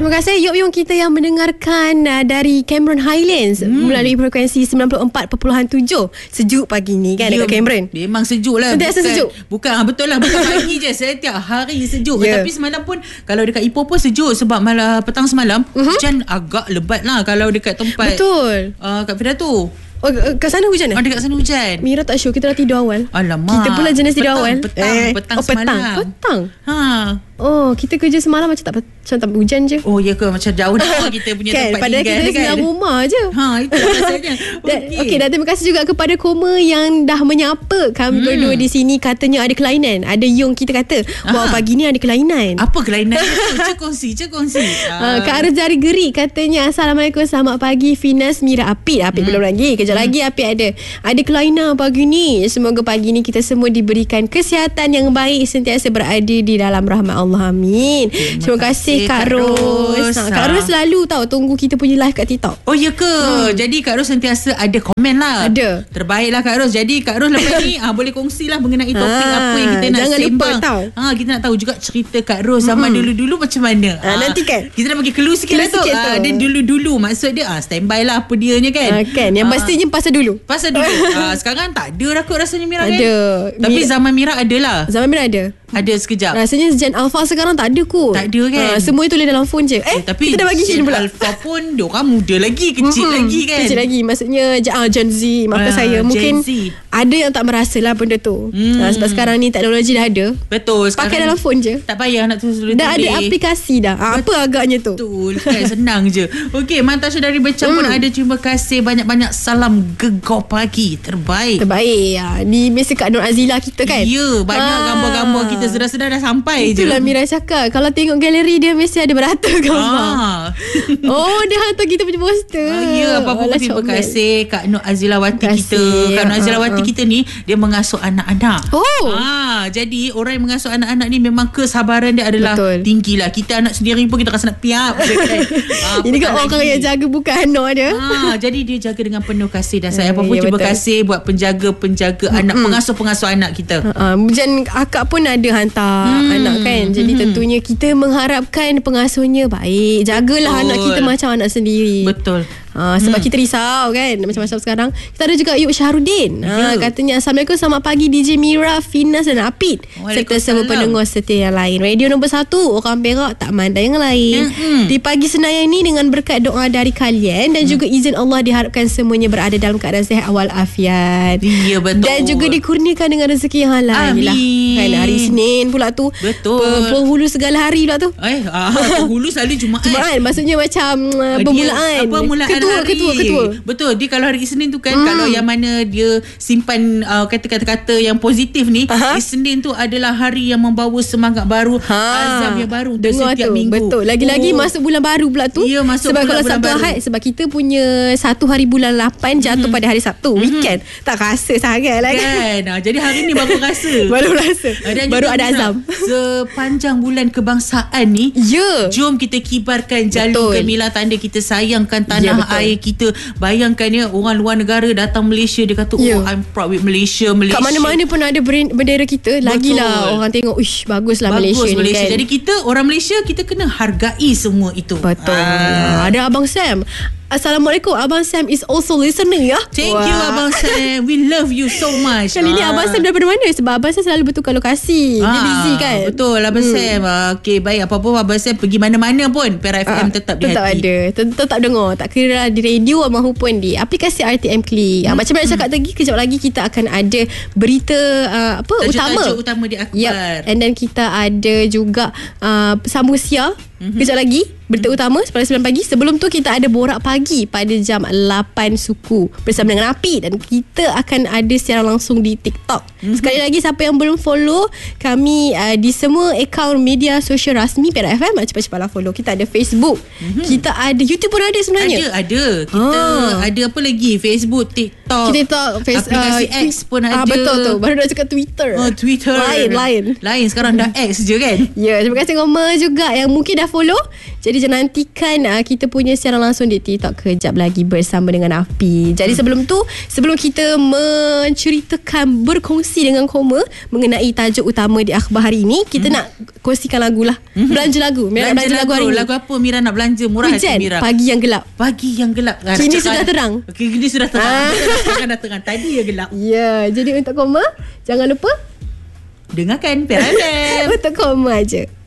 Terima kasih Yung kita yang mendengarkan dari Cameron Highlands melalui frekuensi 94.7. Sejuk pagi ni kan dekat Cameron. Memang sejuk lah. Sentiasa sejuk. Betul lah. Bukan pagi je, setiap hari sejuk. Tapi semalam pun kalau dekat Ipoh pun sejuk sebab malam petang semalam hujan agak lebat lah kalau dekat tempat. Betul. Kat Pidato. Oh, kat sana hujan dekat sana hujan. Mira tak sure, kita dah tidur awal. Alamak. Kita pula jenis tidur awal. Petang semalam. Petang. Ha. Kita kerja semalam macam tak hujan je. Oh ya ke, macam jauh dah kita punya kan, tempat padahal tinggal kita sedang rumah je. Itu rasanya. Okey, dan terima kasih juga kepada Koma yang dah menyapa kami berdua di sini. Katanya ada kelainan. Ada Yung kita kata, wah pagi ni ada kelainan. Apa kelainan tu? Kongsi. Kak Arzari Gerik katanya, Assalamualaikum, selamat pagi Finas, Mira, Apit belum lagi. Kejap lagi Apit ada kelainan pagi ni. Semoga pagi ni kita semua diberikan kesihatan yang baik, sentiasa berada di dalam rahmat Allah. Amin. Terima kasih Kak Ros. Kak Ros selalu tunggu kita punya live kat TikTok. Oh ya ke? Jadi Kak Ros sentiasa ada komen lah. Ada. Terbaiklah Kak Ros. Jadi Kak Ros lepas ni boleh kongsilah mengenai topik apa yang kita nak sembang. Kita nak tahu juga cerita Kak Ros zaman dulu-dulu macam mana. Nanti kan kita nak bagi clue sikit lah tu. Dan dulu-dulu maksud dia standby lah apa dianya kan. Kan yang pastinya pasal dulu. Sekarang tak ada lah kot rasanya Mira kan. Ada. Tapi zaman Mira ada lah. Zaman Mira ada. Ada sekejap. Rasanya Gen Alpha sekarang tak ada kot. Tak ada kan. Semua itu dalam phone je. Tapi kita dah bagi Gen pula. Alpha pun diorang muda lagi, kecil lagi kan. Kecil lagi. Maksudnya Gen Z. Maafkan saya. Mungkin ada yang tak merasa lah benda tu. Sebab sekarang ni teknologi dah ada. Betul. Pakai dalam phone je. Tak payah nak tulis-tulis. Dah ada aplikasi dah. Apa agaknya tu? Betul kan. Senang je. Okey, Mantasha dari Becam pun ada. Terima kasih banyak-banyak. Salam gegar pagi. Terbaik. Ni mesti Kak Nur Azila kita kan. Ya, banyak gambar-gambar kita sedar-sedar dah sampai. Itulah je Mira cakap, kalau tengok galeri dia mesti ada beratus gambar. Dia hantar kita punya poster. Apa-apa terima kasih Kak Nur Azilawati kita. Kak Nur Azilawati kita ni dia mengasuh anak-anak. Jadi orang yang mengasuh anak-anak ni memang kesabaran dia adalah tinggi lah. Kita anak sendiri pun kita rasa nak piap je kan. Ini kan orang yang jaga bukan anak dia. Jadi dia jaga dengan penuh kasih dan sayang. Apa-apa terima kasih buat penjaga-penjaga anak, pengasuh-pengasuh anak kita. Dan akak pun ada hantar anak kan. Jadi tentunya kita mengharapkan pengasuhnya baik. Jagalah anak kita macam anak sendiri. Betul. Sebab kita risau kan macam-macam sekarang. Kita ada juga Yuk Syahrudin. Katanya, Assalamualaikum, selamat pagi DJ Mira, Finas dan Apit serta semua pendengar setia yang lain. Radio nombor 1, orang Perak tak mandang yang lain. Di pagi Senayan ni, dengan berkat doa dari kalian dan juga izin Allah, diharapkan semuanya berada dalam keadaan sihat walafiat. Ya, betul. Dan juga dikurniakan dengan rezeki yang halal. Amin. Kan hari Isnin pula tu. Betul. Penghulu segala hari pula tu. Penghulu selalu Jumaat. Maksudnya macam permulaan. Ketua. Betul. Dia kalau hari Isnin tu kan, kalau yang mana dia simpan kata-kata yang positif ni, Isnin tu adalah hari yang membawa semangat baru, azam yang baru untuk setiap minggu. Betul. Lagi-lagi masuk bulan baru pula tu. Ya, masuk sebab kalau bulan Sabtu Ahad, sebab kita punya satu hari bulan 8 jatuh pada hari Sabtu, weekend. Tak rasa sangat lah kan. Jadi hari ni baru rasa. Baru ada azam. Sepanjang bulan kebangsaan ni, jom kita kibarkan jalur gemilang tanda kita sayangkan tanah air kita. Bayangkan orang luar negara datang Malaysia, dia kata I'm proud with Malaysia. Kat mana-mana pun ada bendera kita. Lagilah orang tengok, baguslah Malaysia ni kan. Jadi kita orang Malaysia, kita kena hargai semua itu. Betul. Ada Abang Sam. Assalamualaikum, Abang Sam is also listening ya. Thank you Abang Sam. We love you so much. Kali ni Abang Sam daripada mana? Sebab Abang Sam selalu bertukar lokasi. Dia busy kan. Betul Abang Sam. Okey, baik, apa-apa Abang Sam pergi mana-mana pun Perak FM tetap di hati. Tetap dengar. Tak kira di radio maupun di aplikasi RTM Klik. Macam mana cakap tadi, kejap lagi kita akan ada berita tajuk utama di akhbar. And then kita ada juga sambung siar. Kejap lagi berita utama pada 9 pagi. Sebelum tu kita ada borak pagi pada jam 8 suku bersama dengan Api, dan kita akan ada siaran langsung di TikTok. Sekali lagi, siapa yang belum follow kami di semua akaun media sosial rasmi Perak FM, cepat-cepatlah follow. Kita ada Facebook, kita ada YouTube pun ada sebenarnya. Ada. Kita ada apa lagi? Facebook, TikTok, TikTok, aplikasi X pun ada. Betul tu. Baru dah cakap Twitter. Twitter. Lain sekarang dah X je kan. Ya, terima kasih Ngoma juga yang mungkin dah follow. Jadi jangan nantikan kita punya siaran langsung di TikTok kejap lagi bersama dengan Afi. Jadi sebelum kita menceritakan, berkongsi dengan Koma mengenai tajuk utama di akhbar hari ini, kita nak kongsikan lagu lah. Belanja lagu. Mira nak belanja lagu hari ni. Lagu apa Mira nak belanja? Murah Hujan, Mira. Pagi yang gelap. Pagi yang gelap. Kini sudah terang. Kini sudah terang. Dah terang. Tadi yang gelap. Ya, jadi untuk Koma jangan lupa dengarkan PRFM. Untuk Koma aje.